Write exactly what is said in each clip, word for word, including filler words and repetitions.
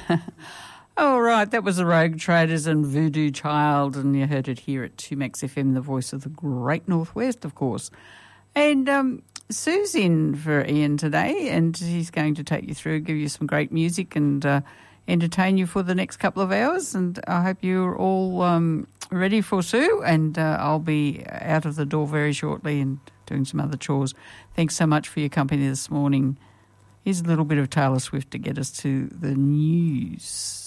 All right, that was the Rogue Traders and Voodoo Child, and you heard it here at two Max F M, the voice of the Great Northwest, of course. And um, Sue's in for Ian today, and he's going to take you through, give you some great music and uh, entertain you for the next couple of hours. And I hope you're all um, ready for Sue, and uh, I'll be out of the door very shortly and doing some other chores. Thanks so much for your company this morning. Here's a little bit of Taylor Swift to get us to the news.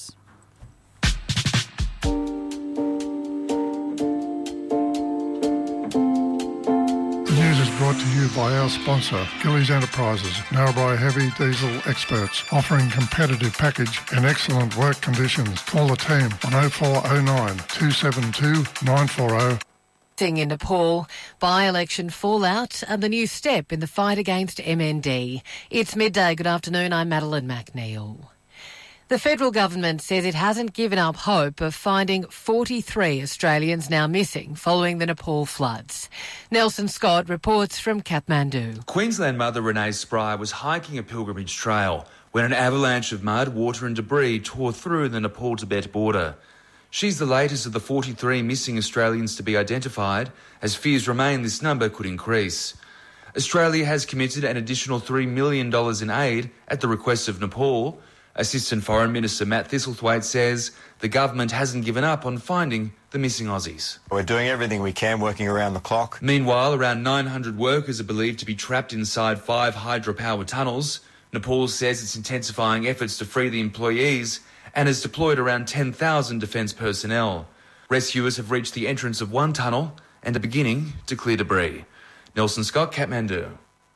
Brought to you by our sponsor, Gillies Enterprises, Narrabri Heavy Diesel experts, offering competitive package and excellent work conditions. Call the team on oh four oh nine, two seven two, nine four oh. In Nepal, by-election fallout and the new step in the fight against M N D. It's midday. Good afternoon. I'm Madeline McNeil. The federal government says it hasn't given up hope of finding forty-three Australians now missing following the Nepal floods. Nelson Scott reports from Kathmandu. Queensland mother Renee Spry was hiking a pilgrimage trail when an avalanche of mud, water and debris tore through the Nepal-Tibet border. She's the latest of the forty-three missing Australians to be identified, as fears remain this number could increase. Australia has committed an additional three million dollars in aid at the request of Nepal. Assistant Foreign Minister Matt Thistlethwaite says the government hasn't given up on finding the missing Aussies. We're doing everything we can, working around the clock. Meanwhile, around nine hundred workers are believed to be trapped inside five hydropower tunnels. Nepal says it's intensifying efforts to free the employees and has deployed around ten thousand defence personnel. Rescuers have reached the entrance of one tunnel and are beginning to clear debris. Nelson Scott, Kathmandu.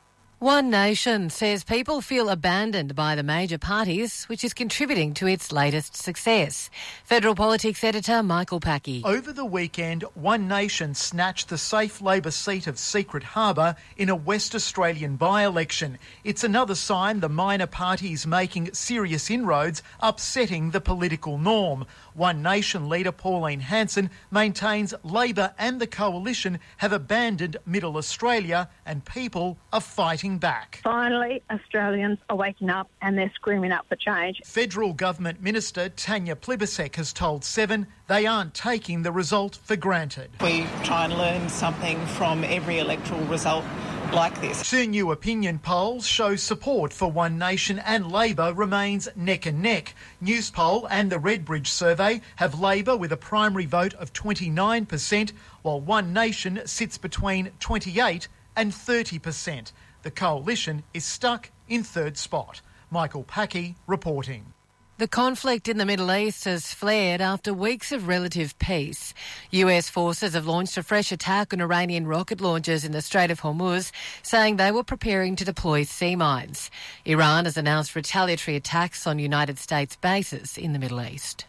One Nation says people feel abandoned by the major parties, which is contributing to its latest success. Federal Politics Editor Michael Packey. Over the weekend, One Nation snatched the safe Labor seat of Secret Harbour in a West Australian by-election. It's another sign the minor parties making serious inroads, upsetting the political norm. One Nation leader Pauline Hanson maintains Labor and the Coalition have abandoned Middle Australia and people are fighting back. Finally, Australians are waking up and they're screaming up for change. Federal Government Minister Tanya Plibersek has told Seven they aren't taking the result for granted. We try and learn something from every electoral result like this. Two new opinion polls show support for One Nation and Labor remains neck and neck. Newspoll and the Redbridge survey have Labor with a primary vote of twenty-nine percent, while One Nation sits between twenty-eight and thirty percent. The Coalition is stuck in third spot. Michael Packey reporting. The conflict in the Middle East has flared after weeks of relative peace. U S forces have launched a fresh attack on Iranian rocket launchers in the Strait of Hormuz, saying they were preparing to deploy sea mines. Iran has announced retaliatory attacks on United States bases in the Middle East.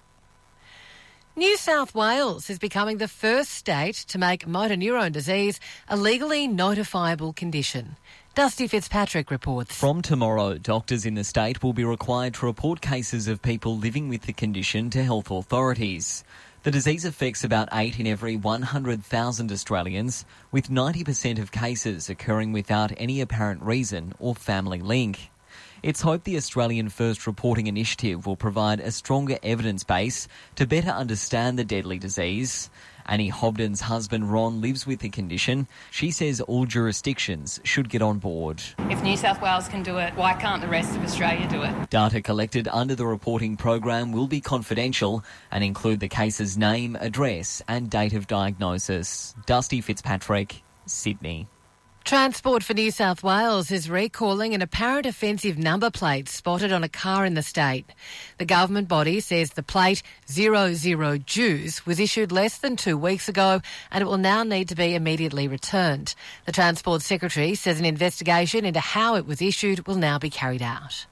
New South Wales is becoming the first state to make motor neurone disease a legally notifiable condition. Dusty Fitzpatrick reports. From tomorrow, doctors in the state will be required to report cases of people living with the condition to health authorities. The disease affects about eight in every one hundred thousand Australians, with ninety percent of cases occurring without any apparent reason or family link. It's hoped the Australian First Reporting Initiative will provide a stronger evidence base to better understand the deadly disease. Annie Hobden's husband Ron lives with the condition. She says all jurisdictions should get on board. If New South Wales can do it, why can't the rest of Australia do it? Data collected under the reporting program will be confidential and include the case's name, address and date of diagnosis. Dusty Fitzpatrick, Sydney. Transport for New South Wales is recalling an apparent offensive number plate spotted on a car in the state. The government body says the plate zero zero Jews was issued less than two weeks ago and it will now need to be immediately returned. The Transport Secretary says an investigation into how it was issued will now be carried out.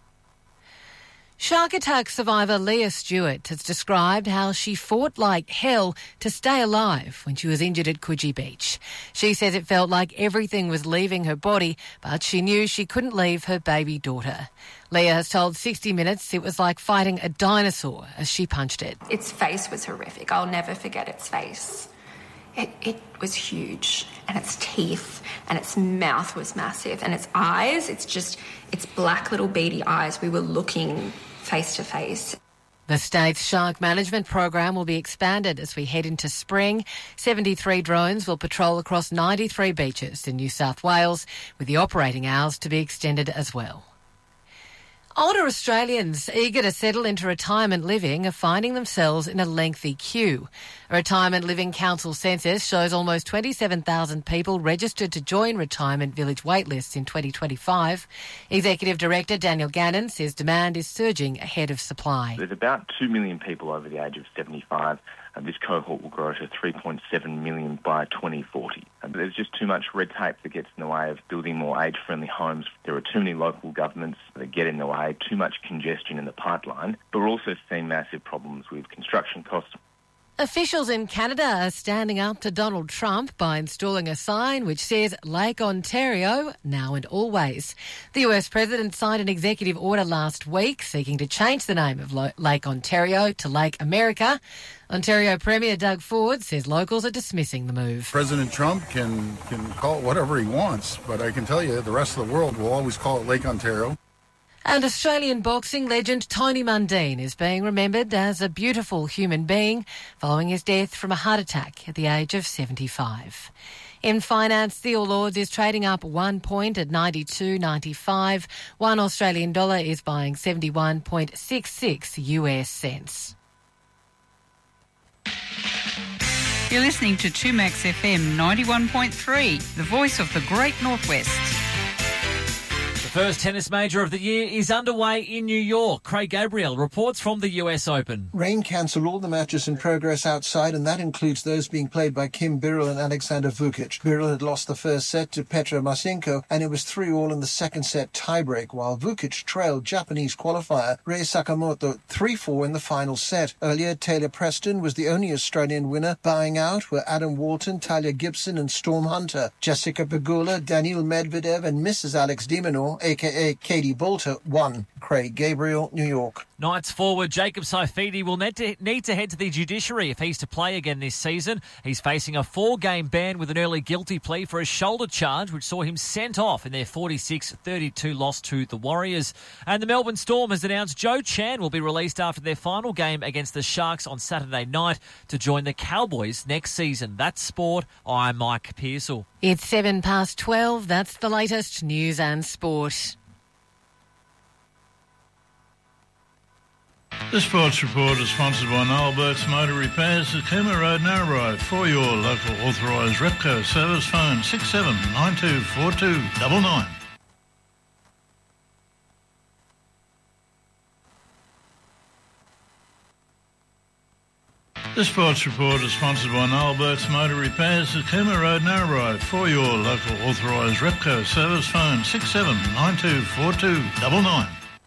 Shark attack survivor Leah Stewart has described how she fought like hell to stay alive when she was injured at Coogee Beach. She says it felt like everything was leaving her body, but she knew she couldn't leave her baby daughter. Leah has told sixty minutes it was like fighting a dinosaur as she punched it. Its face was horrific. I'll never forget its face. It, it was huge, and its teeth and its mouth was massive, and its eyes, it's just, its black little beady eyes. We were looking face to face. The state's shark management program will be expanded as we head into spring. seventy-three drones will patrol across ninety-three beaches in New South Wales, with the operating hours to be extended as well. Older Australians eager to settle into retirement living are finding themselves in a lengthy queue. A Retirement Living Council census shows almost twenty-seven thousand people registered to join retirement village waitlists in twenty twenty-five. Executive Director Daniel Gannon says demand is surging ahead of supply. There's about two million people over the age of seventy-five, and this cohort will grow to three point seven million by twenty forty. And there's just too much red tape that gets in the way of building more age-friendly homes. There are too many local governments that get in the way, too much congestion in the pipeline, but we're also seeing massive problems with construction costs. Officials in Canada are standing up to Donald Trump by installing a sign which says Lake Ontario, now and always. The U S President signed an executive order last week seeking to change the name of Lake Ontario to Lake America. Ontario Premier Doug Ford says locals are dismissing the move. President Trump can, can call it whatever he wants, but I can tell you the rest of the world will always call it Lake Ontario. And Australian boxing legend Tony Mundine is being remembered as a beautiful human being following his death from a heart attack at the age of seventy-five. In finance, the All Ords is trading up one point at ninety-two ninety-five. One Australian dollar is buying seventy-one point six six U S cents. You're listening to two Max F M ninety-one point three, the voice of the Great Northwest. First tennis major of the year is underway in New York. Craig Gabriel reports from the U S Open. Rain cancelled all the matches in progress outside, and that includes those being played by Kim Birrell and Alexander Vukic. Birrell had lost the first set to Petra Marcinko, and it was three all in the second set tiebreak, while Vukic trailed Japanese qualifier Rei Sakamoto three four in the final set. Earlier, Taylor Preston was the only Australian winner. Bowing out were Adam Walton, Talia Gibson and Storm Hunter. Jessica Pegula, Daniil Medvedev and Missus Alex de Minaur, a k a. Katie Boulter, won. Craig Gabriel, New York. Knights forward Jacob Saifidi will need to, need to head to the judiciary if he's to play again this season. He's facing a four-game ban with an early guilty plea for a shoulder charge, which saw him sent off in their forty-six thirty-two loss to the Warriors. And the Melbourne Storm has announced Joe Chan will be released after their final game against the Sharks on Saturday night to join the Cowboys next season. That's sport. I'm Mike Pearsall. It's seven past twelve. That's the latest news and sport. The Sports Report is sponsored by Noel Burke's Motor Repairs at Cooma Road, Narrabri. For your local authorised Repco service, phone six seven nine two four two nine nine. The Sports Report is sponsored by Noel Burke's Motor Repairs at Cooma Road, Narrabri. For your local authorised Repco service, phone six seven nine two four two nine nine.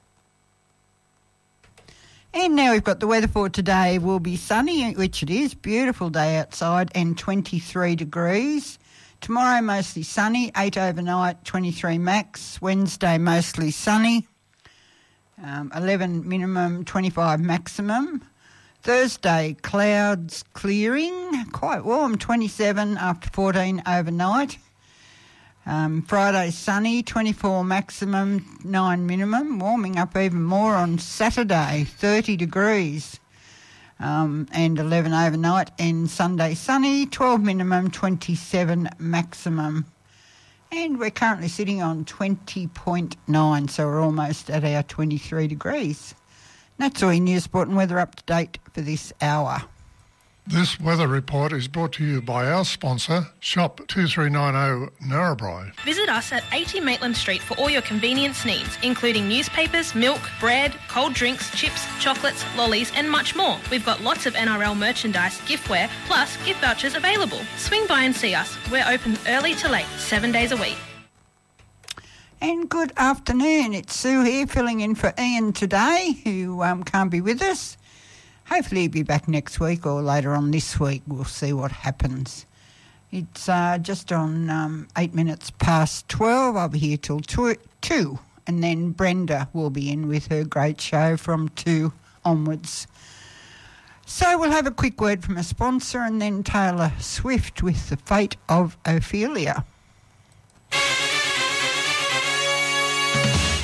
And now we've got the weather for today. Will be sunny, which it is. Beautiful day outside and twenty-three degrees. Tomorrow mostly sunny, eight overnight, twenty-three max. Wednesday mostly sunny, um, eleven minimum, twenty-five maximum. Thursday clouds clearing, quite warm, twenty-seven after fourteen overnight. Um, Friday sunny, twenty-four maximum, nine minimum, warming up even more on Saturday, thirty degrees um, and eleven overnight. And Sunday sunny, twelve minimum, twenty-seven maximum. And we're currently sitting on twenty point nine, so we're almost at our twenty-three degrees. And that's all your news, sport and weather up to date for this hour. This weather report is brought to you by our sponsor, Shop two three nine zero Narrabri. Visit us at eighty Maitland Street for all your convenience needs, including newspapers, milk, bread, cold drinks, chips, chocolates, lollies and much more. We've got lots of N R L merchandise, giftware, plus gift vouchers available. Swing by and see us. We're open early to late, seven days a week. And good afternoon. It's Sue here filling in for Ian today, who um, can't be with us. Hopefully he'll be back next week or later on this week. We'll see what happens. It's uh, just on um, eight minutes past twelve. I'll be here till two, two, and then Brenda will be in with her great show from two onwards. So we'll have a quick word from a sponsor and then Taylor Swift with The Fate of Ophelia.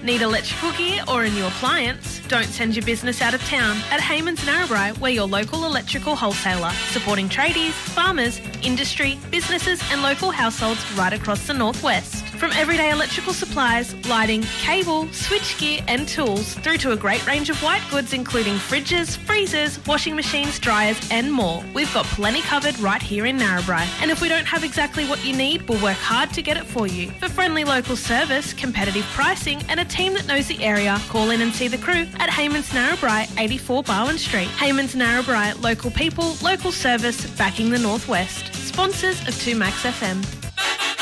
Need electrical gear or a new appliance? Don't send your business out of town. At Hayman's Narrabri, we're your local electrical wholesaler, supporting tradies, farmers, industry, businesses and local households right across the northwest. From everyday electrical supplies, lighting, cable, switchgear and tools, through to a great range of white goods including fridges, freezers, washing machines, dryers and more. We've got plenty covered right here in Narrabri. And if we don't have exactly what you need, we'll work hard to get it for you. For friendly local service, competitive pricing and a team that knows the area, call in and see the crew at Hayman's Narrabri, eighty-four Barwon Street. Hayman's Narrabri, local people, local service, backing the northwest. Sponsors of two Max F M.